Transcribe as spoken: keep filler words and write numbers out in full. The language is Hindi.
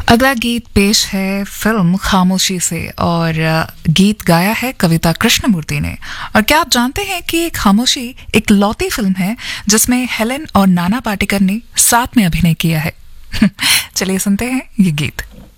अगला गीत पेश है फिल्म खामोशी से और गीत गाया है कविता कृष्णमूर्ति ने। और क्या आप जानते हैं कि खामोशी एक लौती फिल्म है जिसमें हेलेन और नाना पाटेकर ने साथ में अभिनय किया है। चलिए सुनते हैं ये गीत।